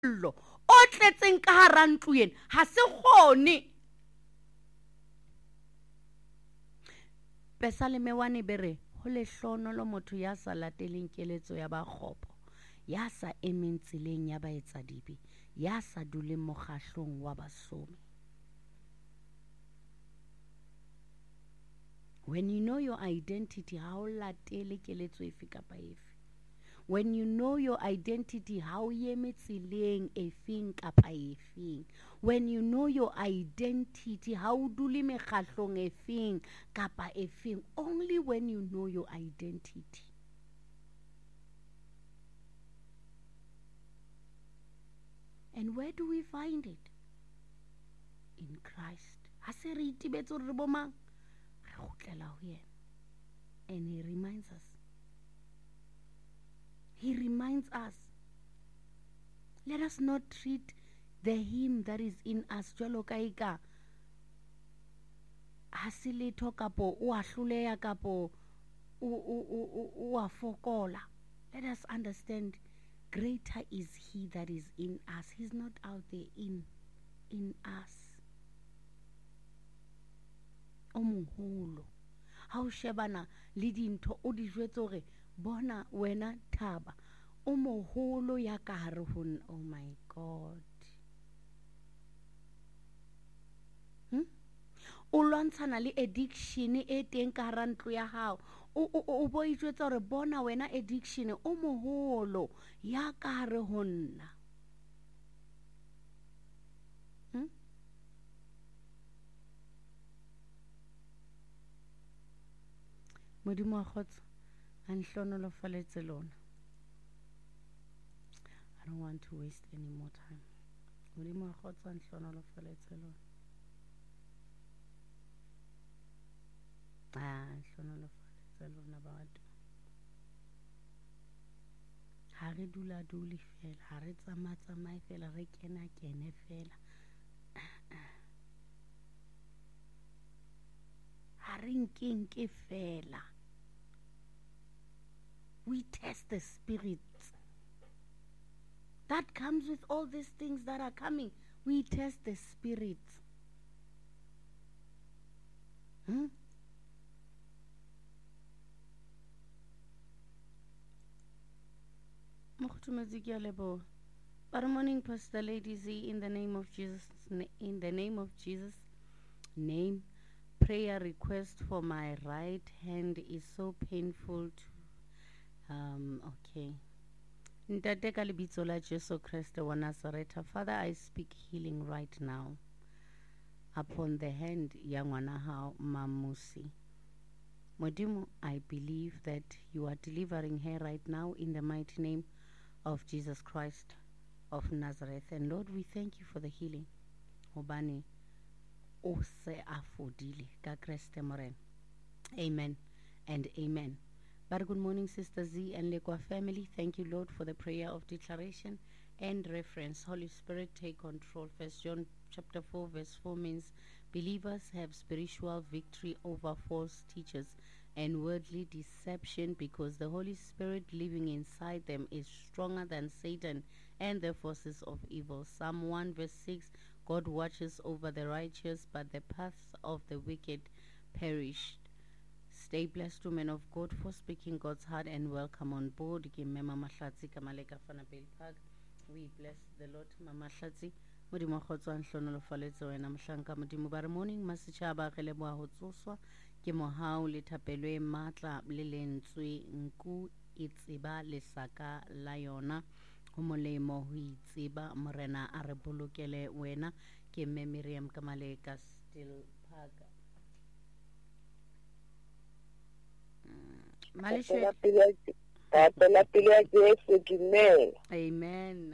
mollo o tletseng ka hara ntlo ena ha se kgone. Pesaleme 1 bere ho lehlohonolo motho ya sa lateleng keletso ya bakgopo, ya sa emeng tseleng ya baetsadibe, ya sa duleng mokgahlong wa basome. When you know your identity, ha o latele keletso efe kapa efe. When you know your identity, ha o eme tseleng efeng kapa efeng. When you know your identity, ha o dule mekgahlong efeng kapa efeng. Only when you know your identity. And where do we find it? In Christ. Ha se re itebetse hore re bo mang? Re kgutlela ho yena. And he reminds us. He reminds us. Let us not treat the him that is in us jwalo ka eka ha se letho kapo o a hloleha kapo o a fokola. Let us understand, greater is he that is in us. He's not out there in us. O moholo. Ha o shebana le dintho o di jwetse hore bona wena Thaba o moholo ya ka hare ho. Oh my God. O lwantshana le addiction e teng ka hara ntlo ya hao. O bo itjwetsa hore bona wena addiction o moholo ya ka hare ho nna. Modimo wa kgotso a nhlonolofaletse lona. I don't want to waste any more time. Modimo wa kgotso a nhlonolofaletse lona. Nhlonolofaletse lona batho. Ha re dula dule fela, ha re tsamaye fela, re kene fela. Ha re nke fela. We test the spirits. That comes with all these things that are coming. We test the spirits. Good morning, Pastor Lady Z, in the name of Jesus. In the name of Jesus. Name. Prayer request for my right hand is so painful to okay. Ntate ka lebitso la Jesu Kriste wa Nazareta. Father, I speak healing right now upon the hand ya ngwana hao Mamusi. Modimo, I believe that you are delivering her right now in the mighty name of Jesus Christ of Nazareth. And Lord, we thank you for the healing. Obani o se afodile ka Kriste Morena. Amen and amen. But good morning, Sister Z and Lekwa family. Thank you, Lord, for the prayer of declaration and reference. Holy Spirit, take control. 1 John chapter 4, verse 4 means believers have spiritual victory over false teachers and worldly deception because the Holy Spirit living inside them is stronger than Satan and the forces of evil. Psalm 1, verse 6, God watches over the righteous, but the paths of the wicked perish. Stay blessed, women of God, for speaking God's heart, and welcome on board. We bless the Lord, Mama Hlatsi. Modimo khotso an hlonolofaletse wena mhlanka modimo ba re morning masitjhaba re leboha ho tsoswa ke mohau le thapelo e matla le lentswe nku e tseba lesaka la yona ho molemo ho itseba morena a re bolokele wena ke mme Miriam Kamaleka still phaga. Amen.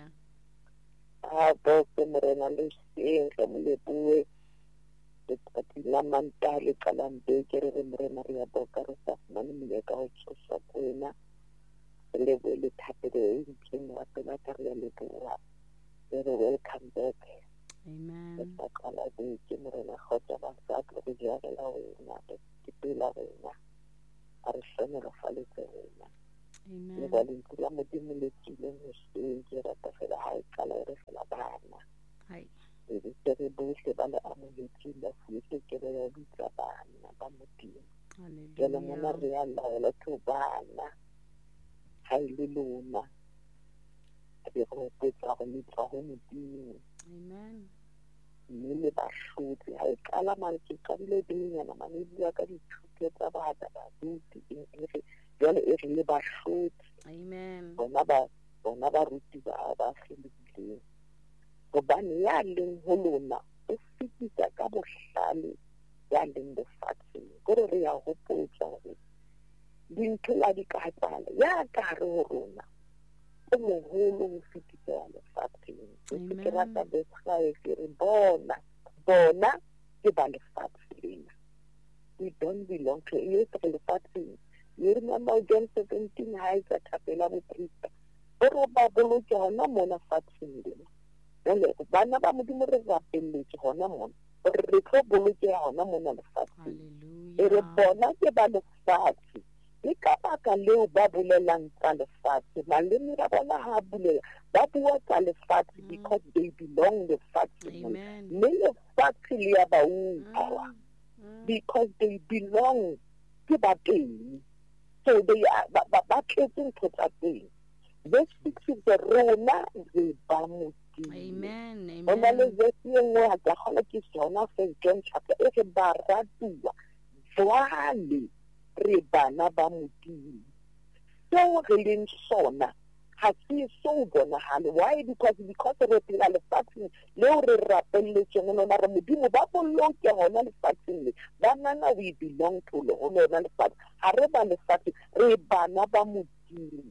Morena le seng ka molepuwe le patina mantale kalambe ke re morena re ya boka re sa fumane moleka o tsosa kwena le bo le thapelo e ntling wa pela ka re le tla re welcome back. Amen. Sa kala de ke morena khotsa ba sa ka re ja la wena ke pela wena a re shone re faletse wena. Amen. le ba lentswe la modimo le tswileng hoseng ke rata fela ha e qala e re fela bana Hai. e be se re bohle ba le amohetseng ba fuwe tokelo ya ho bitsa bana ba modimo jwale mona Hallelujah. re a laela ke bana ha e le lona re hopotsa go le tswa go modimo Amen. mme le bahlotse ha e qala mane ke qadile dinyana mane bua ka dithuto tsa bana baruti jwale e re le bahlotse Amen. bona baruti ba hlolohileng gobane ya leng ho lona o fetisa ka bohlale ya leng lefatsheng kore re ya hopotsa hore dintho la di ka tsala ya ka hare ho rona o moholo ho fetisa ya lefatsheng ke rata besgae ke re bona ke ba lefatshe lena we don't belong to yes re lefatsheng you remember John 17 ha e tsa thapela boprista o re ba boloke hona mona fatsheng lena jwale bana ba modimo re rapelletse hona mona gore re tlo bolokeha hona mona lefatsheng e re bona ke ba lefatshe le ka baka leo ba bolelang tsa lefatshe maleme a bona ha bulela ba bua tsa lefatshe because they belong lefatsheng mme lefatshe le ya ba utlwa because they belong ke ba teng so they ba tletse ntho tsa teng verse 6 is the rona re ba modimo Amen. Amen. Ona le verse e nngwe ha ka kgona ke sona First John chapter e re ba ratuwa jwale re bana ba modimo seo re leng sona ha se so bonahale why because re phela lefatsheng leo re rapelletseng lona re modimo ba boloke hona lefatsheng le ba nana we belong to lona lefatshe ha re ba lefatshe re bana ba modimo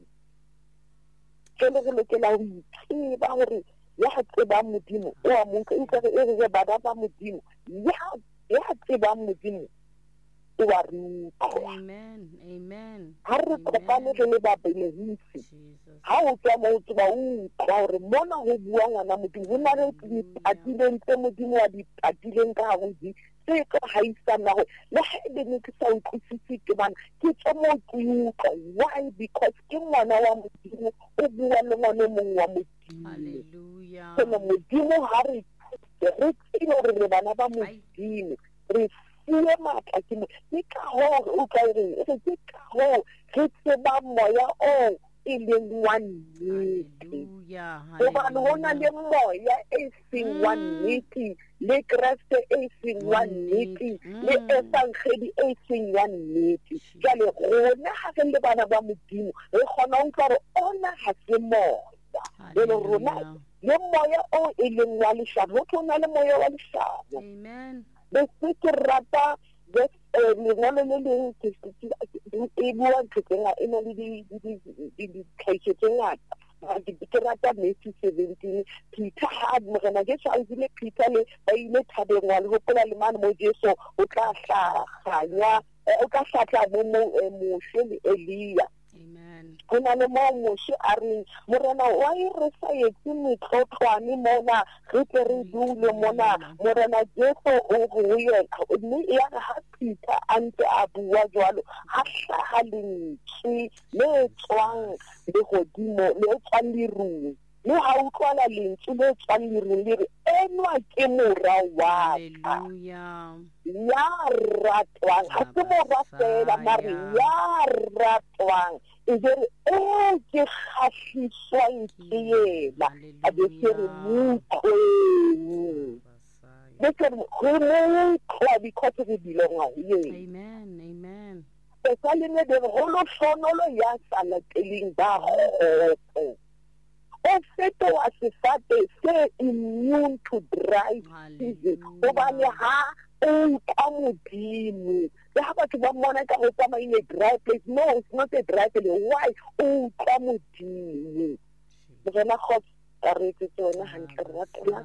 jwale re lokela ho itseba hore ya tsebang modimo o a monka e re bana ba modimo ya tsebang modimo o a re utlwa. Amen. Ha re kopane re le babelehisi ha o tswa mo o tseba o utlwa hore mona ho bua ngwana modimo ho na le dipatileng tse modimo wa dipatileng ka hare di tse tlo haisana hore le ha ebe ne ke sa utlwisise ke bana ke tswa mo ke utlwa why because ke ngwana wa modimo o bua le ngwana mong wa modimo. Hallelujah. Kena modimo ha re tsebe hore re bana ba modimo re siye matla ke ka hore o ka re ke ka hore re tseba moya o e leng wa nnete hobane ho na le moya e seng wa nnete le kreste e seng wa nnete le esankgedi e seng wa nnete jwale rona ha re le bana ba modimo re kgona ho utlwa hore ona ha se moya le rona le moya o e leng wa leshano ho na le moya wa leshano. Amen. Bese ke rata lengolo le leng e bua ntho tse ngata e na le ditlhahiso tse ngata ke rata Matthew 17 Peter ha morena Jesu a ile Peter le ba ile thabeng wa le hopola le mane mo Jesu o tla hlahanya o ka hlatla mo Moshe le Elia. Amen. Ho na le mo Moshe a re morena wa re sa etse metlotlwane mona re tle re dule mona morena Jesu o go yena mme ya ha Peter a ntse a bua jwalo ha hlaha lentswe le tswang le godimo le tswang lerung le ha utlwala lentswe le tswang lerung le re enwa ke mora wa Hallelujah. ya ratwang ha se mora fela mare ya ratwang e re ke kgahliswang ke yena a be ke re mutho because we belong here. Amen. Especially the whole sonolo ya salateling ba hopo. O feto wa sefate se immune to dry season. Obane ha o ka modimo. Le ha batho ba mona ka go tsama in a dry place. No, it's not a dry place. Why? O ka modimo. Bona go re ke tsona hantle ratela.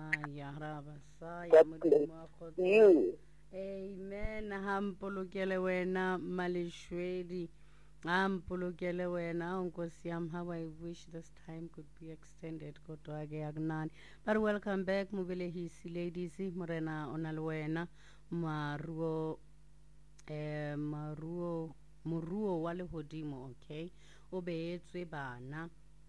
Amen. Hampolokele wena Malishwedi. Hampolokele wena Nkosi yam. How I wish this time could be extended. But welcome back Mubelehisi ladies. Morena onalwena Muruo wa lehodimo, okay? o beetswe bana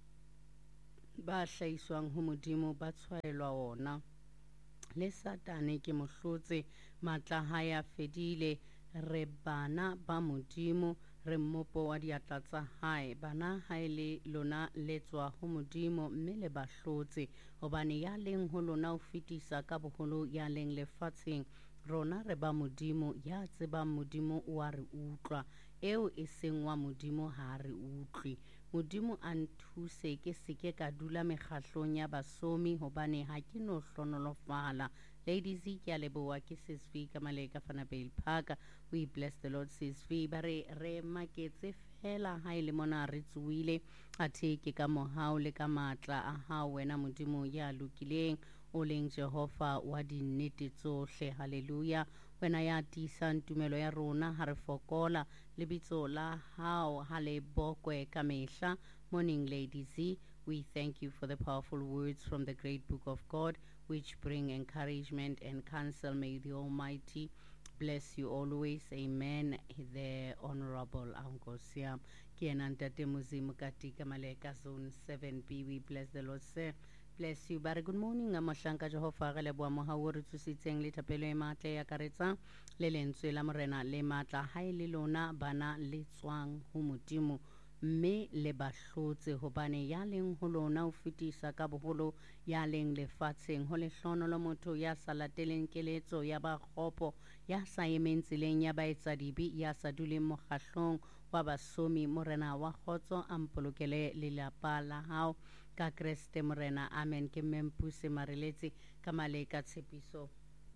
ba hlahiswang ho Modimo ba tshwaelwa ona. Le Satane ke mohlotse, matla a hae a fedile. Re bana ba Modimo, re mmopo wa diatla tsa hae. Bana ha e le lona le tswa ho Modimo, mme le ba hlotse, hobane ya leng ho lona ho fetisa ka boholo ya leng lefatsheng. Rona re ba Modimo, ya tsebang Modimo o a re utlwa, eo e seng wa Modimo ha re utlwe. Modimo a nthuse ke seke ka dula mekgahlong ya basomi, hobane ha ke no hlonolofala. Ladies, ke a leboha ke Sis V ka Maleka Vanderbijl Park. We bless the Lord, Sis V. Ba re maketse fela ha ele mona re tsuwile, athe ke ka mohau le ka matla a hao wena Modimo ya lokileng, o leng Jehova wa dinnete tsohle. Haleluya. Wena ya tisang tumelo ya rona ha re fokola, lebitso la hao ha le bokwe ka mehla. Morning, Ladies. We thank you for the powerful words from the great book of God, which bring encouragement and counsel. May the Almighty bless you always. Amen. The Honorable Uncle Siam. Kienantate Muzimu katika Maleka Zone 7B. We bless the Lord, sir. Bless you. Bare good morning. Amahlanka Jehova re leboha mohau re thusitseng le thapelo e matla ya karetsang le lentswe la morena le matla ha ele lona bana le tswang ho Modimo, mme le bahlotse, hobane ya leng ho lona ho fetisa ka boholo ya leng lefatsheng. Ho lehlono motho ya sa lateleng keletso ya bakgopo, ya sa emeng tseleng ya baetsadibi, ya sa duleng mokgahlong wa basomi. Morena wa kgotso a mpolokele lelapa la hao ka Kreste morena. Amen. Ke Mempuse Mareletse ka Maleka Tshepiso.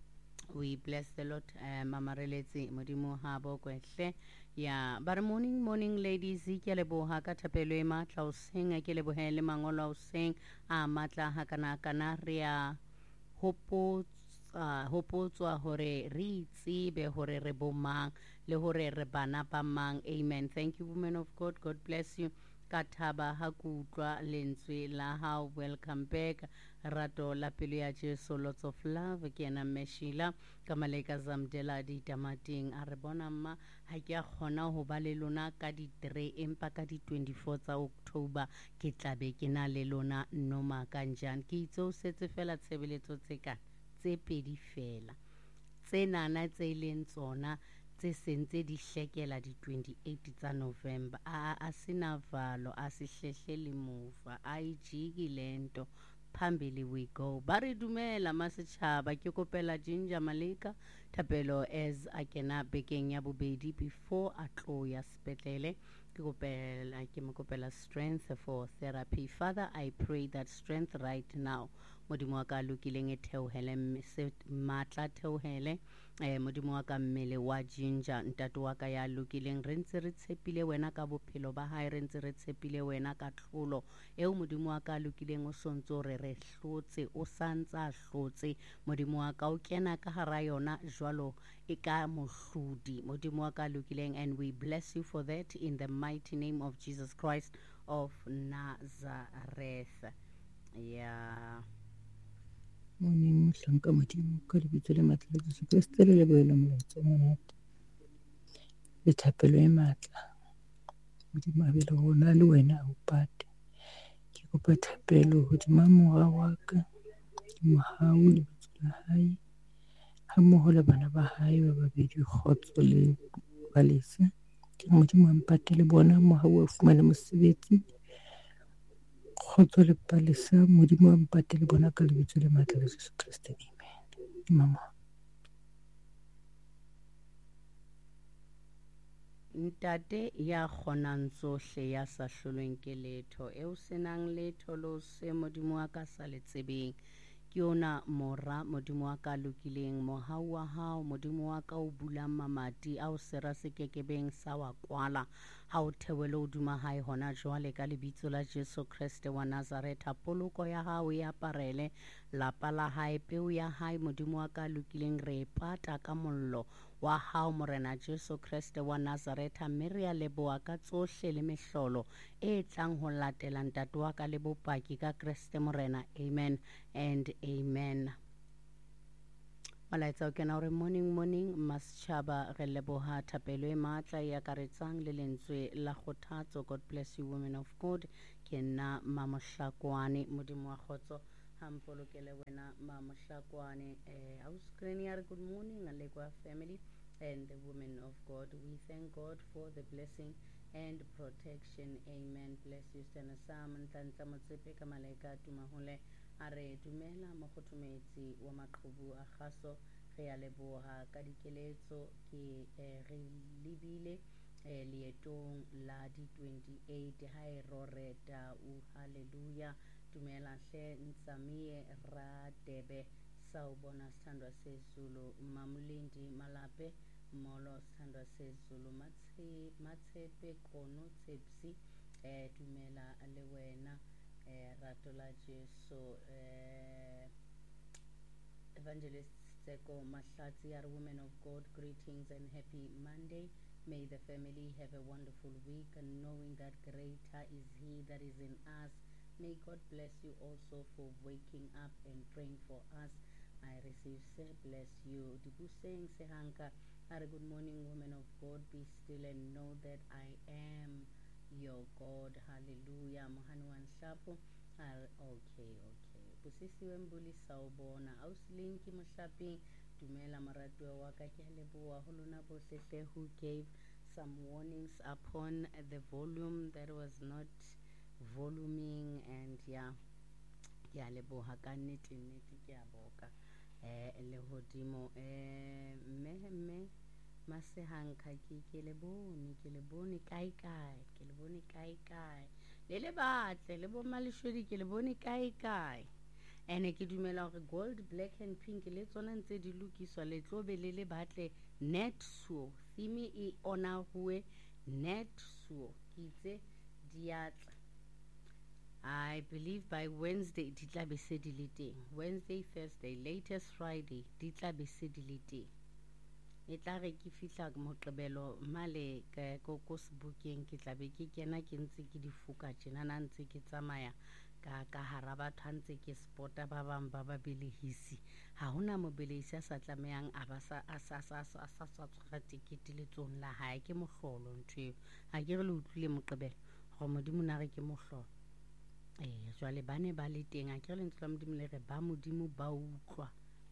We bless the Lord. Mama Reletse Modimo ha bo kwehle ya bar morning ladies. Ke leboha ka thapelo e matla o seng, ke lebohele mangolo o seng a matla ha kana re a hopotswa hore re tsebe hore re bomang le hore re bana ba mang. Amen. Thank you, women of God. God bless you. Kathaba ha kutlwa lentswe la hao. Welcome back. Rato la pelo ya Jesu, lots of love. Ke ena Meshila ka Maleka Zamdela di tamating a re bona mma ha ke a kgona ho ba le lona ka di 3 empa ka di 24 tsa October ke tlabe ke na le lona noma kanjani. Ke itse o setse fela tshebeletso tse ka tse pedi fela tse nana tse leng tsona tse sentse di hlekela di 28 tsa November. A sina valo, a sihlehle le muva, a ijiki lento, phambili we go. Bari dumela masechaba ke kopela Ginger Maleka thapelo as a kena bekeng ya bobedi before a tlo ya sepetlele. Ke mo kopela strength for therapy. Father, I pray that strength right now Modimo wa ka lokileng e theohele matla theohele Modimo wa ka mmele wa Ginger ntate wa ka ya lokileng. Re ntse re tshepile wena ka bophelo ba hae, re ntse re tshepile wena ka tlholo eo Modimo wa ka lokileng o sontso re hlotse, o santsa hlotse Modimo wa ka o kena ka hara yona jwalo e ka mohlodi Modimo wa ka lokileng. And we bless you for that in the mighty name of Jesus Christ of Nazareth. Yeah. Morning, Shanka Modimo ka lebitso le matla la Jesu Kriste le lebohela molaetsa monate le thapelo e matla. Modimo a be le rona le wena o pate. Ke kopa thapelo hodima mora wa ka, mohau lebitso la hae ha mmoho le bana ba hae ba babedi Kgotso le Palesa. Ke Modimo a mpate le bona, mohau a fumane mosebetsi, Kgotso le Palesa. Modimo a mpate le bona ka lebitso le matla la Jesu Kriste. Amen. Mama. Ntate ya kgonang tsohle, ya sa hlolweng ke letho, eo senang letho lo se Modimo wa ka sa le tsebeng. Ke ona mora Modimo wa ka lokileng, mohau wa hao Modimo wa ka o bulang mamati a o sera sekekebeng sa wa kwala, ha o theohele hodima hae hona jwale ka lebitso la Jesu Kriste wa Nazareth. Poloko ya hao e aparele lapa la hae, peo ya hae Modimo wa ka lokileng re pata ka mollo wa hao morena Jesu Kriste wa Nazareth. Mme re a leboha ka tsohle le mehlolo e tlang ho latela ntate wa ka le bopaki ka Kriste morena. Amen and amen. Malaitsa o kena hore morning Maschaba re leboha thapelo e matla e akaretsang le lentswe la kgothatso. God bless you women of God. Ke nna Mamohlakwane modimo wa kgotso hampolokele wena Mamohlakwane auskreni ya re good morning Alekwa family and the women of God. We thank God for the blessing and protection. Amen. Bless you Stena Sam Ntantla Motsepe ka malaika tumahole a re dumela mogotumetsi wa maqhubu a kgaso re a leboha ka dikeletso ke re lebile leetong la di 28 ha e roreta o haleluya dumela hle ntsamie ra debe sawubona sithandwa sezulu mamulindi malape molo sithandwa sezulu matshepe kono tsepsi dumela le wena rato la Jesu Evangelist Seko Mahlatsi are women of God. Greetings and happy Monday. May the family have a wonderful week and knowing that greater is He that is in us. May God bless you also for waking up and praying for us. I receive say bless you. Dibuseng Sehanka are good morning women of God. Be still and know that I am your God. Hallelujah. Mohanuan Shapo. Okay. Busisi wembuli sawubona. Auslinki mohlaping. Dumela maratwa waka ke leboa holona bohle who gave some warnings upon the volume that was not voluming and yeah. Ke a leboha ka nnete ke a boka. Le hodimo mme Masehanka ke le bone kai le le batle le bo malishodi ke le bone kai ene ke dumela hore gold black and pink le tsona ntse di lokiswa le tlobe le batle net suo theme e ona hue net suo kitse diatla. I believe by Wednesday di tla be se di le teng. Wednesday, Thursday, latest Friday di tla be se di le teng. E tla re ke fihla Moqebelo male ko Sebokeng ke tla be ke kena ke ntse ke di fuka tjena na ntse ke tsamaya ka hara batho ntse ke spota ba bang ba babelehisi. Ha hona mobelehisi a sa tlamehang a ba sa tshwara tikete le tsong la hae ke mohlolo ntwe. Ha ke re le utlwile Moqebelo go modimo na re ke mohlolo. Jwale ba ne ba le teng a ke re lentswe la modimo le re ba modimo ba utlwa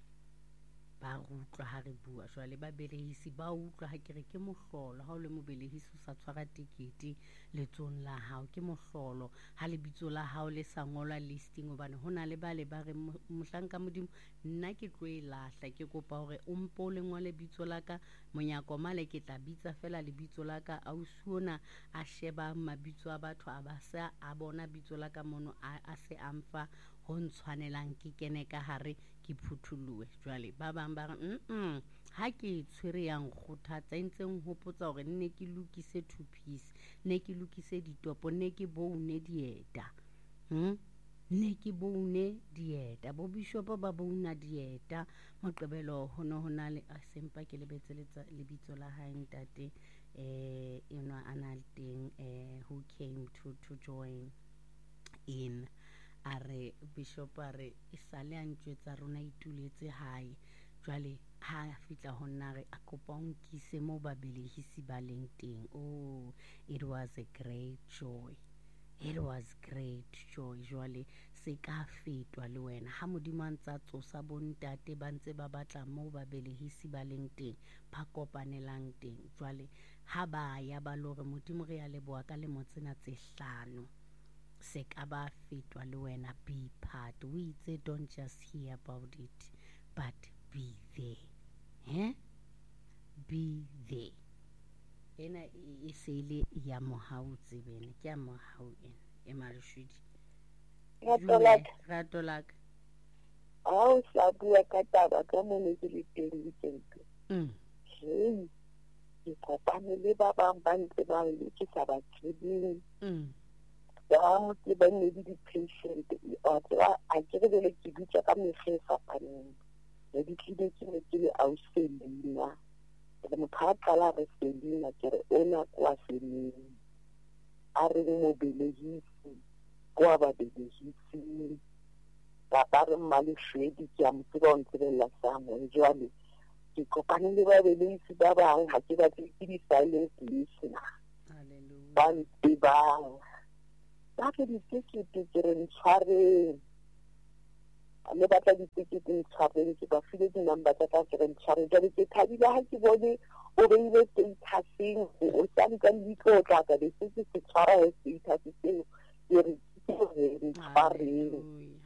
ha re bua jwale ba belehisi ba utlwa ha ke re ke mohlolo ha o le mobelehisi o sa tshwara tikete letsong la hao ke mohlolo ha lebitso la hao le sa ngolwa listing hobane hona le ba re mohlanka modimo nna ke tlo e lahla ke kopa hore o mpo le ngole bitso la ka monyako male ke tla bitsa fela lebitso la ka ausuona a sheba mabitso a batho a ba sa a bona bitso la ka mono a se amfa ho ntshwanelang ke kene ka hare ke phuthuluwe jwale ba bang ba re ha ke tshwere yang kgothatsa ntseng hopotsa hore nne ke lokise two piece ne ke lokise ditopo ne ke boune dieta ne ke boune dieta bo bishop ba bouna dieta Moqebelo hona le sempa ke lebetse lebitso la hae ntate eno ana le teng who came to join in are bishop are isale a ntjwetsa rona ituletse hae jwale ha fitla ho nna re a kopa o nkise mo babelehisi ba leng teng. Oh, it was a great joy. Jwale se ka fetwa le wena ha modimo a ntsa tsosa bontate ba ntse ba batla mo babelehisi ba leng teng ba kopanelang teng jwale ha ba ya ba lore modimo re ya leboha ka le motsena tse 5 se ka ba fetwa le wena be part. We say don't just hear about it but be there. Be there. Ena e sele ya mohau tsebene ke ya mohau ena e malishudi rato laka ha o sa bua ka taba ka mone ke le teng dikentse ke kopane le ba bang ba ntse ba le ke sa ba tsebeng ba mo ke ba ne di patient o tswa a ke re le ke ditsa ka mekgwa fapaneng le ditlile ke ne ke le Australia le mokhatla re selina ke re ona kwa selina a re mo belehisi kwa ba belehisi ba re Mmaleshwedi ke a mo tseba o ntsebella Samuel jwale ke kopane le babeleisi ba bang ha ke batle ke di-silence listener ba ntebang ba ke ditekete ke re ntshwareng le batla ditekete ntshwareng ke ba file di-number tsa ka ke re ntshwareng jwale ke thabile ha ke bone o beile statuseng o sane ka leitlo o tla ka be se se tshwara status seo ke re ntshwareng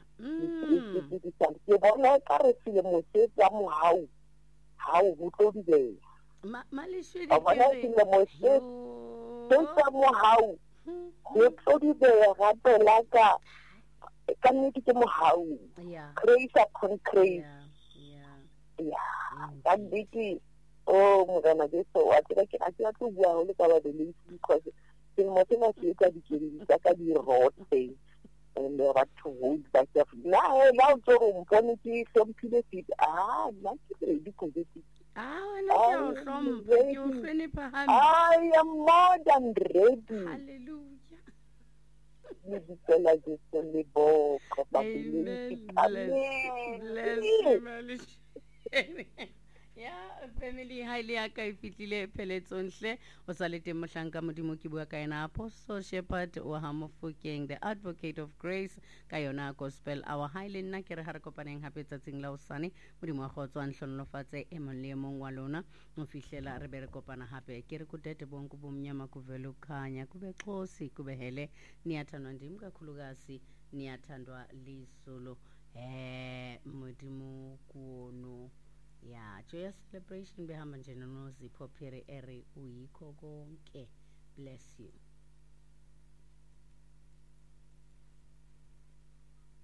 ke bona ka re selemo se tsa mohau hao ho tlo dibeha Mmaleshwedi bona selemo se tsa mohau ho tlo dibeha gape la ka nnete ke mohau grace upon grace ka nnete morena beso wa tseba ke a tlo bua ho le ka babeleisi because selemo sena se etsa dikeledi tsa ka di-rote and batho hold back na la o tlo re mpone ke hlomphile fit nna ke ready positive wena ke a o hlompha ke o hlonepha hampe I am more than ready hallelujah le ditsela Jesu le boko amen bless you Mmaleshwedi ya family highly ya ka ifitlile pheletsong hle o sa le teng mohlanka modimo ke bua ka ena Apostle Shepherd wa Hamofokeng the advocate of grace ka yona gospel our highly nna ke re ha re kopaneng hape tsatsing la hosane modimo wa go tswa nhlonlofatse e mong le mong wa lona mo fihlela re be re kopana hape ke re kutete bonke bomnyama kuvela ukhanya kube xosi kube hele niyathandwa ndim kakhulukazi niyathandwa lizulu modimo kuono ya joyous celebration behamba nje nonozipho phiri eri uyikho konke bless you